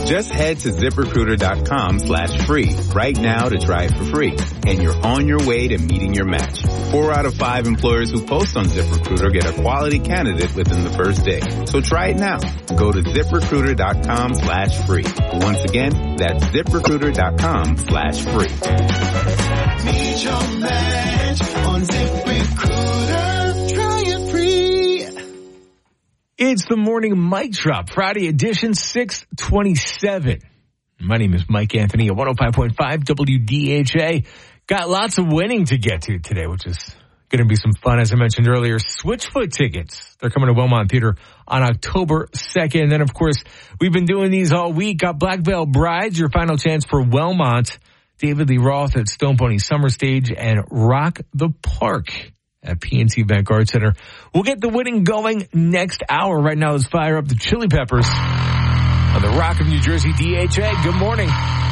Just head to ZipRecruiter.com/free right now to try it for free. And you're on your way to meeting your match. 4 out of 5 employers who post on ZipRecruiter get a quality candidate within the first day. So try it now. Go to ZipRecruiter.com/free. Once again, that's ZipRecruiter.com/free. Meet your match on ZipRecruiter. Try it free. It's the morning mic drop, Friday edition, 6/27. My name is Mike Anthony at 105.5 WDHA. Got lots of winning to get to today, which is going to be some fun. As I mentioned earlier, Switchfoot tickets. They're coming to Wellmont Theater on October 2nd. And then, of course, we've been doing these all week. Got Black Veil Brides, your final chance for Wellmont. David Lee Roth at Stone Pony Summer Stage, and Rock the Park at PNC Bank Art Center. We'll get the winning going next hour. Right now, let's fire up the Chili Peppers on the Rock of New Jersey DHA. Good morning.